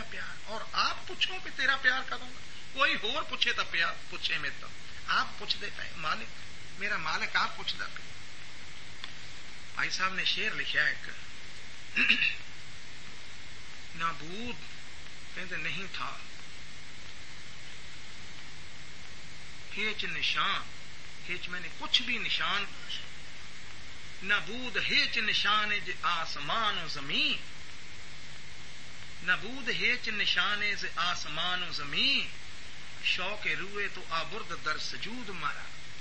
پیار. اور آپ پوچھو کہ تیرا پیار کدوں گا. کوئی ہور پوچھے تو پیار پوچھے میرے تو آپ پوچھتے پے مالک, میرا مالک آپ پوچھتا پہ. بھائی صاحب نے شعر لکھا ایک, نابود کہتے نہیں تھا ہیچ نشان, ہیچ میں نے کچھ بھی نشان, نابود ہیچ نشان ز آسمان و زمین, نابود ہیچ نشان ز آسمان و زمین, شوق روئے تو آبرد در سجود مارا.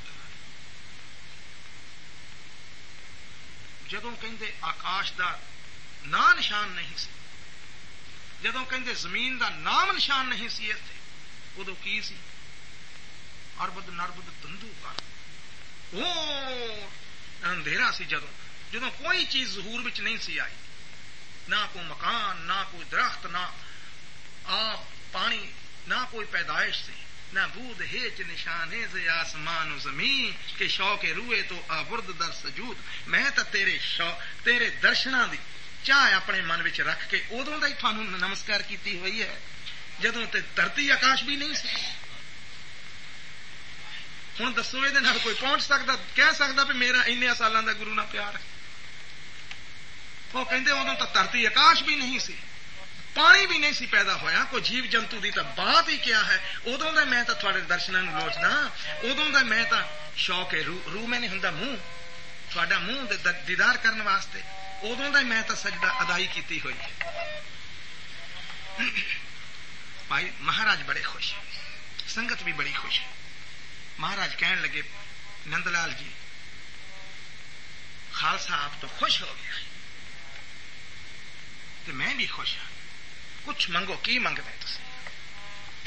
جدوں کہندے آکاش دا نا نشان نہیں سی, جدوں کہندے زمین دا نام نشان نہیں سی اتنے, ادو کی سی اربد نربد تندو کر او اندھیرا سی. جدوں کوئی چیز ظہور وچ نہیں سی آئی, نہ کوئی مکان, نہ کوئی درخت, نہ آب پانی, نہ کوئی پیدائش سی. نہ بود ہیچ نشانے ز آسمان و زمین کہ شوق روئے تو آبرد در سجود. میں تو تیرے درشناں دی چاہ اپنے من وچ رکھ کے ادوں دا ہی تھانوں نمسکار کیتی ہوئی ہے جدوں تے دھرتی آکاش بھی نہیں سی. ہوں دسو یہ کوئی پہنچ سکتا, کہہ سکتا بھی میرا انیا سالاں دا گرو نال پیار ہے؟ وہ کہندے ادوں تو دھرتی آکاش بھی نہیں سی, پانی بھی نہیں سی پیدا ہویا, کوئی جیو جنتو دی تو بات ہی کیا ہے. ادوں دا میں تو تھوڑے درشناں نوں لوچدا, ادوں دا میں تو شوق ہے روح میں نہیں ہوندا منہ, تھوڑا منہ دیدار کرنے واسطے, ادوں دا میں تو سجدہ ادائی کیتی ہوئی ہے. بھائی مہاراج بڑے خوش, سنگت بھی بڑی خوش ہے. مہاراج کہن لگے نند لال جی خالصہ آپ تو خوش ہو گیا تو میں بھی خوش ہوں, کچھ منگو. کی منگتے تسی؟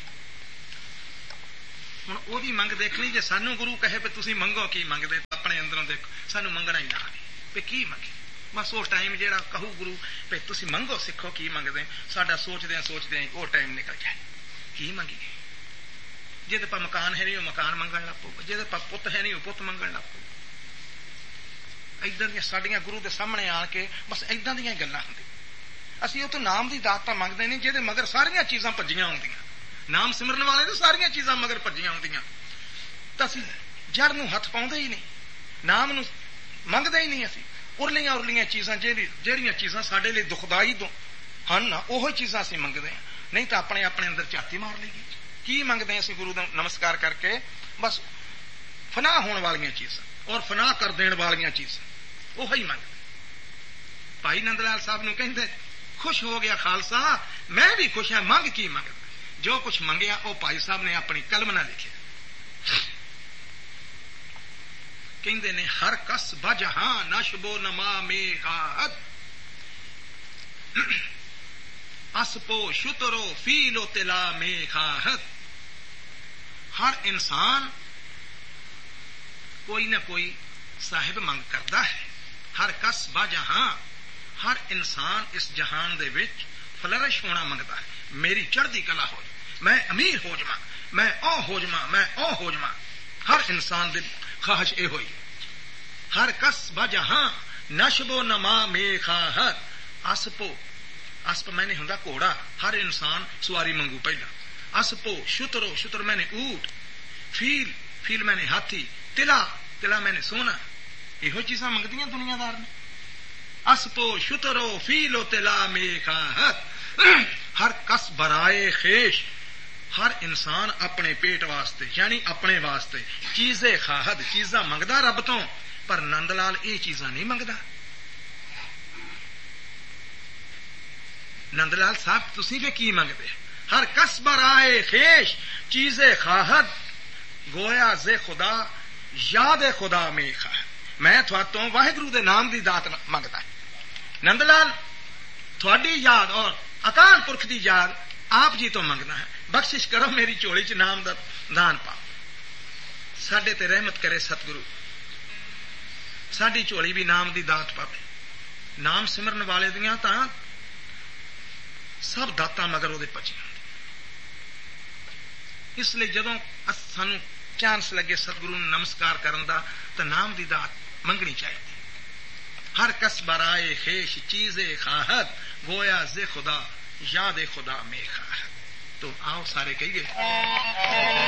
ہوں وہی منگ دیکھنی, جی سانو گرو کہے پہ تسی منگو کی منگتے, اپنے اندروں دیکھو سانو منگنا ہی نہ آئے پہ کی منگے. بس وہ ٹائم جہاں کہو گرو پہ تسی منگو سیکھو کی منگتے, ساڈا سوچدے ہیں وہ ٹائم نکل جائے. کی منگیے؟ جی پا مکان ہے نہیں وہ مکان منگن لگ پو, جی پا پت ہے نہیں وہ پت منگن لگ پو. ادھر دیا سڈیا گرو دے سامنے آ کے بس ادھر دیا گلاں ہوں. اسی وہ تو نام دی دات منگتے نہیں جہد مگر ساریا چیزاں پجیاں ہوں. نام سمرن والے تو ساریا چیزاں مگر پجیاں ہوں, تو اسی جڑ نو ہاتھ پاؤں ہی نہیں, نام نو منگتے ہی نہیں. اسی ارلیاں ارلیاں چیزاں جہڑیاں چیزاں سارے لیے دکھدائی ہن وہی چیزاں اسی منگتے ہیں, نہیں تو اپنے اپنے اندر چاتی مار لیے. کی منگتے ہیں اسی گرو دا نمسکار کر کے؟ بس فنا ہون والیاں چیزاں اور فنا کر دین والیاں چیزاں وہی منگتے. بھائی نند لال صاحب نو کہندے خوش ہو گیا خالصہ, میں بھی خوش ہوں. منگ کی منگتا؟ جو کچھ منگیا وہ بھائی صاحب نے اپنی قلم نہ لکھے. کہندے نے ہر کس بجہاں نشبو نما میغات, اسپو شترو فیلو تلا میغات. ہر انسان کوئی نہ کوئی صاحب منگ کرتا ہے. ہر کس بجہاں, ہر انسان اس جہان دے وچ فلرش ہونا منگتا ہے. میری چڑھدی کلا ہو, میں امیر ہو جاواں, میں او ہو جاواں, میں او ہو جاواں. ہر انسان دی خواہش یہ ہوئی. ہر کس بجہاں نشبو نما میغات, اسپ میں نے ہوندا گھوڑا, ہر انسان سواری منگو پہلا. اسپو شترو, شتر میں نے اونٹ, فیل میں نے ہاتھی, تلا میں نے سونا. یہ چیزاں منگدیاں دنیا دار نے. اسپو شترو فیلو تلا میغات. ہر کس برائے خیش, ہر انسان اپنے پیٹ واسطے یعنی اپنے واسطے چیزیں خواہد, چیزاں منگدا رب تو, پر نند لال یہ چیزاں نہیں منگدا. نند لال صاحب تسی بھی کی منگتے؟ ہر کس برائے خیش چیزیں خواہد, گویا زے خدا یاد خدا میں خواہد. میں تھواتوں واحگرو دے نام دی دات منگتا. نند لال تھوڑی یاد اور اکال پرکھ دی یاد آپ جی تو منگنا ہے. بخشش کرو میری چولی چ نام دا دان پا, ساڈے تے رحمت کرے ستگرو, ساڈی چولی بھی نام دی دات پاوے. نام سمرن والے دیاں تاں سب داتا مگر وہ پچیاں. اس لیے جدوں سانو چانس لگے ستگرو نمسکار کرن دا تو نام دی دات منگنی چاہیے. ہر کس برائے خیش چیزیں خواہد, گویا زے خدا یاد خدا میں خواہ. تو آؤ سارے کہیے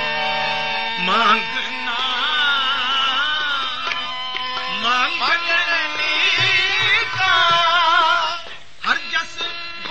مانگنا مانگنا